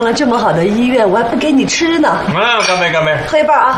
了这么好的医院，我还不给你吃呢。 干杯，干杯！ 喝一半啊。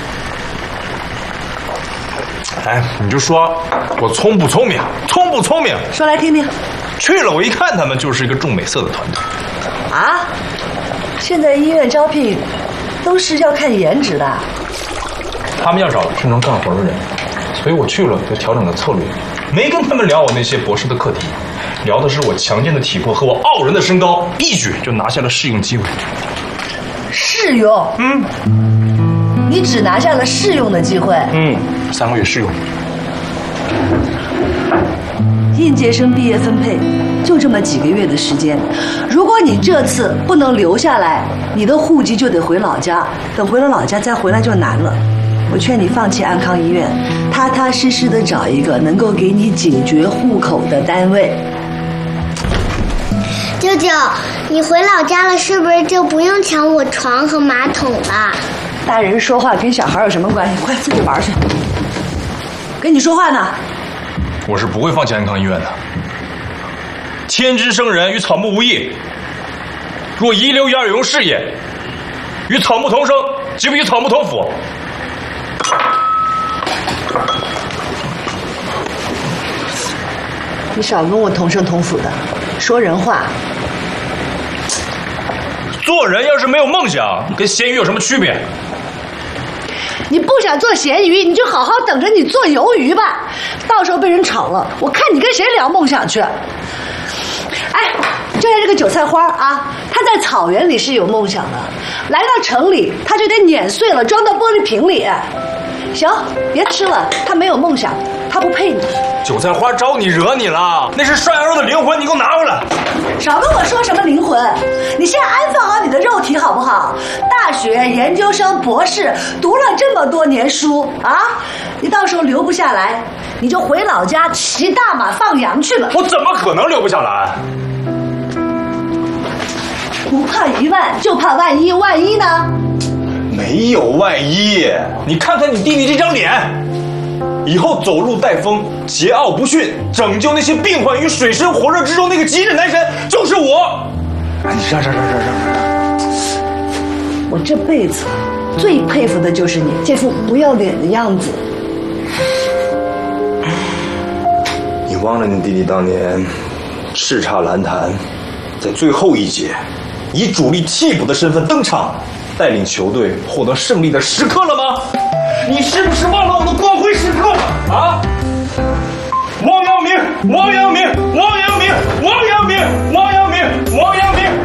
哎，你就说我聪不聪明？聪不聪明？ 说来听听。 去了，我一看他们就是一个重美色的团队。 啊？现在医院招聘都是要看颜值的。 他们要找的是能干活的人，所以我去了就调整了策略，没跟他们聊我那些博士的课题，聊的是我强健的体魄和我傲人的身高，一举就拿下了试用机会。 试用？你只拿下了试用的机会 ？3个月试用。 应届生毕业分配就这么几个月的时间，如果你这次不能留下来，你的户籍就得回老家，等回了老家再回来就难了。我劝你放弃安康医院，踏踏实实的找一个能够给你解决户口的单位。 舅舅，你回老家了，是不是就不用抢我床和马桶了？ 大人说话跟小孩有什么关系？快自己玩去。跟你说话呢。 我是不会放弃安康医院的。天之生人，与草木无异。若遗留于二有用事业，与草木同生，即不与草木同腐。 你少跟我同生同腐的，说人话。 做人要是没有梦想，跟咸鱼有什么区别？ 你不想做咸鱼，你就好好等着你做鱿鱼吧。到时候被人炒了，我看你跟谁聊梦想去。哎，就像这个韭菜花啊，它在草原里是有梦想的，来到城里，它就得碾碎了装到玻璃瓶里。行，别吃了，它没有梦想，它不配你。 韭菜花招你惹你了？那是涮羊肉的灵魂，你给我拿回来！ 少跟我说什么灵魂，你先安放好你的肉体好不好？大学、研究生、博士，读了这么多年书啊，你到时候留不下来，你就回老家骑大马放羊去了。 我怎么可能留不下来？ 不怕一万，就怕万一，万一呢？ 没有万一，你看看你弟弟这张脸，以后走路带风，桀骜不驯，拯救那些病患于水深火热之中，那个极致男神就是我。哎，你让。 我这辈子最佩服的就是你这副不要脸的样子。 你忘了你弟弟当年叱咤篮坛，在最后一节以主力替补的身份登场，带领球队获得胜利的时刻了吗？你是不是忘了我的光辉时刻了啊？王阳明，王阳明，王阳明，王阳明，王阳明，王阳明。